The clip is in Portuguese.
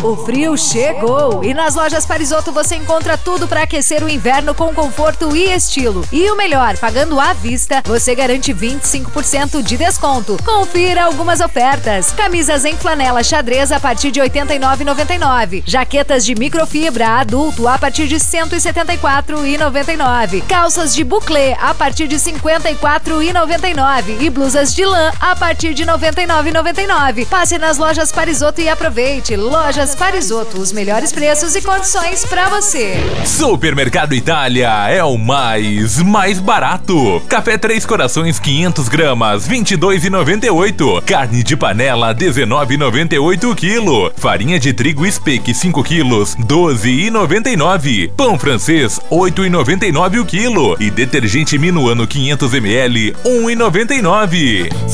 O frio chegou e nas lojas Parisotto você encontra tudo para aquecer o inverno com conforto e estilo. E o melhor, pagando à vista, você garante 25% de desconto. Confira algumas ofertas. Camisas em flanela xadrez a partir de R$ 89,99. Jaquetas de microfibra adulto a partir de R$ 174,99. Calças de buclé a partir de R$ 54,99. E blusas de lã a partir de R$ 99,99. Passe nas lojas Parisotto e aproveite. Lojas Parisotto, os melhores preços e condições para você. Supermercado Itália é o mais barato. Café Três Corações 500 gramas, R$ 22,98. Carne de panela, R$ 19,98 o quilo. Farinha de trigo Speck 5 quilos, R$ 12,99. Pão francês, R$ 8,99 o quilo. E detergente Minuano 500 ml, R$ 1,99.